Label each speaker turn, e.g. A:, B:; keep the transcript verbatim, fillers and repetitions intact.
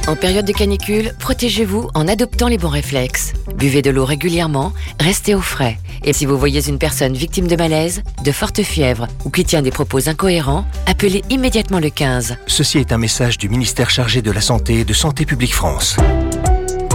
A: En période de canicule, protégez-vous en adoptant les bons réflexes. Buvez de l'eau régulièrement, restez au frais. Et si vous voyez une personne victime de malaise, de forte fièvre ou qui tient des propos incohérents, appelez immédiatement le quinze.
B: Ceci est un message du ministère chargé de la Santé et de Santé publique France.